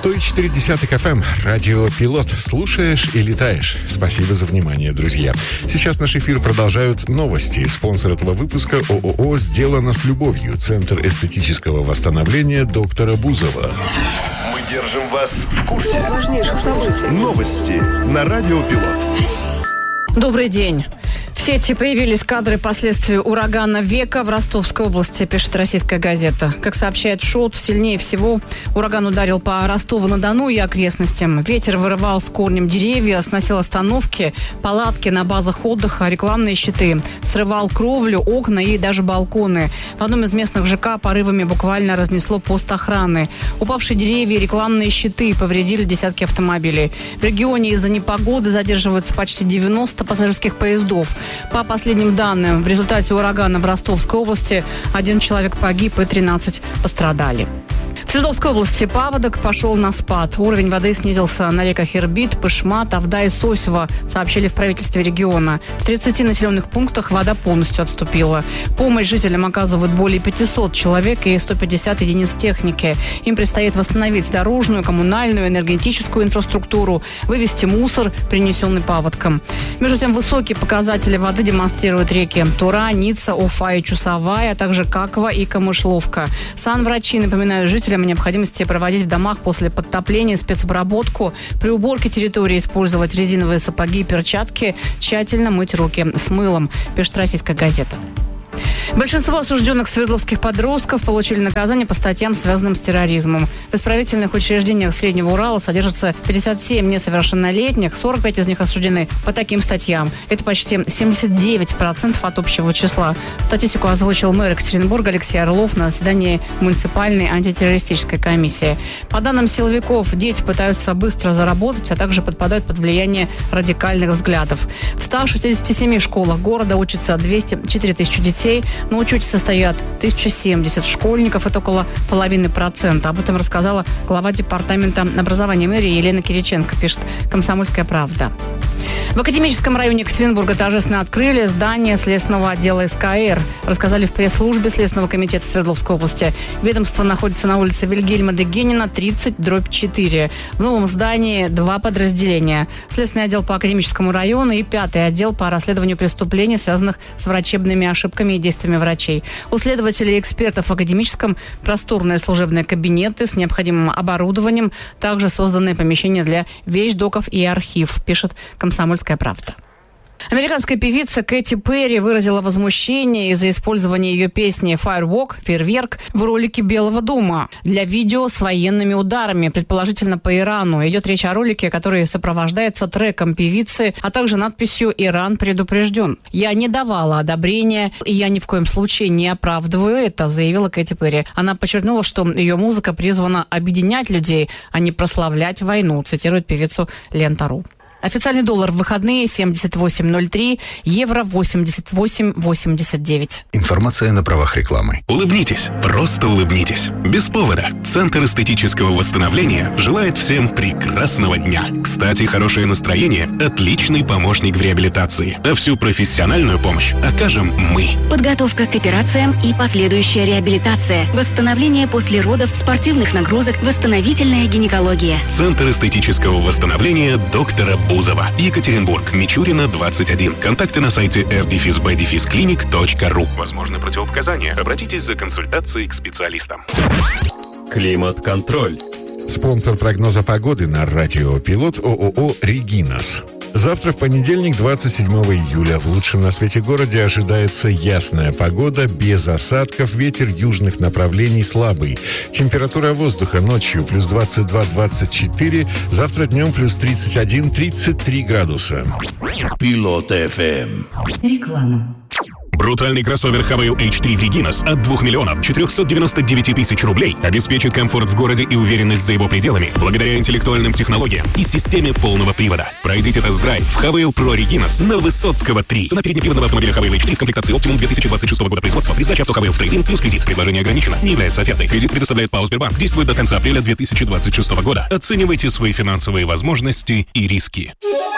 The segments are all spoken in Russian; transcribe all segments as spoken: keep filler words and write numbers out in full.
сто четыре эф эм, радио «Пилот». Слушаешь и летаешь. Спасибо за внимание, друзья. Сейчас наш эфир продолжают новости. Спонсор этого выпуска – ООО «Сделано с любовью», Центр эстетического восстановления доктора Бузова. Мы держим вас в курсе важнейших событий. Новости на радио «Пилот». Добрый день. В сети появились кадры последствий урагана Века в Ростовской области, пишет российская газета. Как сообщает ШОТ, сильнее всего ураган ударил по Ростову-на-Дону и окрестностям. Ветер вырывал с корнем деревья, сносил остановки, палатки на базах отдыха, рекламные щиты, срывал кровлю, окна и даже балконы. В одном из местных ЖК порывами буквально разнесло пост охраны. Упавшие деревья и рекламные щиты повредили десятки автомобилей. В регионе из-за непогоды задерживаются почти девяносто пассажирских поездов. По последним данным, в результате урагана в Ростовской области один человек погиб и тринадцать пострадали. В Свердловской области паводок пошел на спад. Уровень воды снизился на реках Ирбит, Пышма, Тавда и Сосево, сообщили в правительстве региона. В тридцати населенных пунктах вода полностью отступила. Помощь жителям оказывают более пятисот человек и сто пятьдесят единиц техники. Им предстоит восстановить дорожную, коммунальную, энергетическую инфраструктуру, вывести мусор, принесенный паводком. Между тем, высокие показатели воды демонстрируют реки Тура, Ница, Уфа и Чусовая, а также Какова и Камышловка. Санврачи напоминают жителям о необходимости проводить в домах после подтопления спецобработку, при уборке территории использовать резиновые сапоги и перчатки, тщательно мыть руки с мылом, пишет российская газета. Большинство осужденных свердловских подростков получили наказание по статьям, связанным с терроризмом. В исправительных учреждениях Среднего Урала содержатся пятьдесят семь несовершеннолетних, сорок пять из них осуждены по таким статьям. Это почти семьдесят девять процентов от общего числа. Статистику озвучил мэр Екатеринбурга Алексей Орлов на заседании муниципальной антитеррористической комиссии. По данным силовиков, дети пытаются быстро заработать, а также подпадают под влияние радикальных взглядов. В ста шестидесяти семи школах города учатся двести четыре тысячи детей. На учете состоят тысяча семьдесят школьников, это около половины процента. Об этом рассказала глава департамента образования мэрии Елена Кириченко, пишет «Комсомольская правда». В Академическом районе Екатеринбурга торжественно открыли здание Следственного отдела СКР. Рассказали в пресс-службе Следственного комитета Свердловской области. Ведомство находится на улице Вильгельма Дегенина, тридцать дробь четыре. В новом здании два подразделения. Следственный отдел по Академическому району и пятый отдел по расследованию преступлений, связанных с врачебными ошибками и действиями врачей. У следователей и экспертов в Академическом просторные служебные кабинеты с необходимым оборудованием. Также созданные помещения для вещдоков и архив, пишет «Комсомольская правда». Американская певица Кэти Перри выразила возмущение из-за использования ее песни «Firework» «Фейерверк» в ролике Белого дома для видео с военными ударами, предположительно по Ирану. Идет речь о ролике, который сопровождается треком певицы, а также надписью «Иран предупрежден». «Я не давала одобрения, и я ни в коем случае не оправдываю это», заявила Кэти Перри. Она подчеркнула, что ее музыка призвана объединять людей, а не прославлять войну, цитирует певицу Лента.ру. Официальный доллар в выходные семьдесят восемь ноль три, евро восемьдесят восемь восемьдесят девять. Информация на правах рекламы. Улыбнитесь, просто улыбнитесь. Без повода. Центр эстетического восстановления желает всем прекрасного дня. Кстати, хорошее настроение – отличный помощник в реабилитации. А всю профессиональную помощь окажем мы. Подготовка к операциям и последующая реабилитация. Восстановление после родов, спортивных нагрузок, восстановительная гинекология. Центр эстетического восстановления доктора Бузова. Екатеринбург, Мичурина, двадцать один. Контакты на сайте эр дефис бэ дефис клиник точка ру. Возможны противопоказания. Обратитесь за консультацией к специалистам. Климат-контроль. Спонсор прогноза погоды на радио «Пилот» ООО «Регинас». Завтра, в понедельник, двадцать седьмого июля, в лучшем на свете городе ожидается ясная погода, без осадков, ветер южных направлений слабый. Температура воздуха ночью плюс двадцать два - двадцать четыре, завтра днем плюс тридцать один - тридцать три градуса. Пилот эф эм. Реклама. Брутальный кроссовер Хавейл эйч три в Регинас от двух миллионов четырехсот девяноста девяти тысяч рублей обеспечит комфорт в городе и уверенность за его пределами благодаря интеллектуальным технологиям и системе полного привода. Пройдите тест-драйв в Хавейл Про Регинас на Высоцкого три. Цена переднеприводного автомобиля Хавейл эйч три в комплектации Optimum две тысячи двадцать шестого года производства при сдаче авто Хавейл в трейд-ин плюс кредит. Предложение ограничено. Не является офертой. Кредит предоставляет ПАО Сбербанк. Действует до конца апреля две тысячи двадцать шестого года. Оценивайте свои финансовые возможности и риски.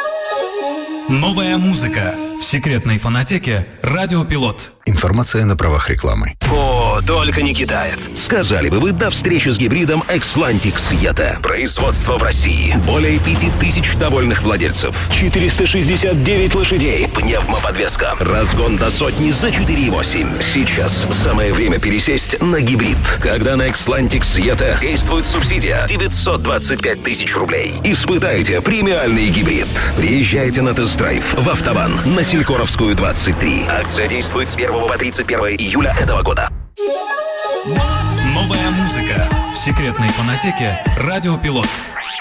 Новая музыка в секретной фонотеке «Радио Пилот». Информация на правах рекламы. Код кто только не кидает. Сказали бы вы до встречи с гибридом Xlantic Yeta. Производство в России. Более пяти тысяч довольных владельцев. четыреста шестьдесят девять лошадей. Пневмоподвеска. Разгон до сотни за четыре и восемь. Сейчас самое время пересесть на гибрид. Когда на Xlantic Yeta действует субсидия девятьсот двадцать пять тысяч рублей. Испытайте премиальный гибрид. Приезжайте на тест-драйв в Автобан на Селькоровскую, двадцать три. Акция действует с первого по тридцать первое июля этого года. Новая музыка в секретной фонотеке «Радио Пилот».